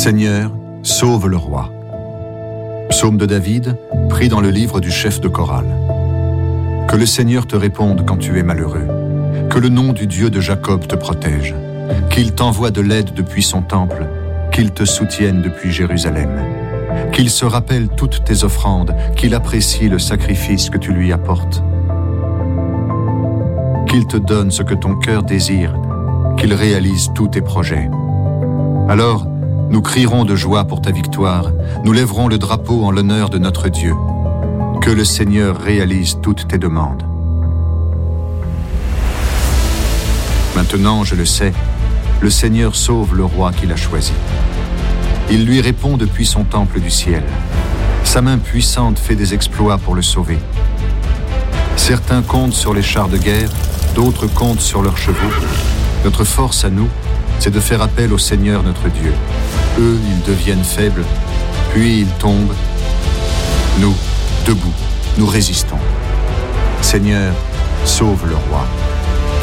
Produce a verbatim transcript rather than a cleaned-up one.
Seigneur, sauve le roi. Psaume de David, pris dans le livre du chef de chorale. Que le Seigneur te réponde quand tu es malheureux. Que le nom du Dieu de Jacob te protège. Qu'il t'envoie de l'aide depuis son temple. Qu'il te soutienne depuis Jérusalem. Qu'il se rappelle toutes tes offrandes. Qu'il apprécie le sacrifice que tu lui apportes. Qu'il te donne ce que ton cœur désire. Qu'il réalise tous tes projets. Alors, nous crierons de joie pour ta victoire. Nous lèverons le drapeau en l'honneur de notre Dieu. Que le Seigneur réalise toutes tes demandes. Maintenant, je le sais, le Seigneur sauve le roi qu'il a choisi. Il lui répond depuis son temple du ciel. Sa main puissante fait des exploits pour le sauver. Certains comptent sur les chars de guerre, d'autres comptent sur leurs chevaux. Notre force à nous, c'est de faire appel au Seigneur notre Dieu. Eux, ils deviennent faibles, puis ils tombent. Nous, debout, nous résistons. Seigneur, sauve le roi.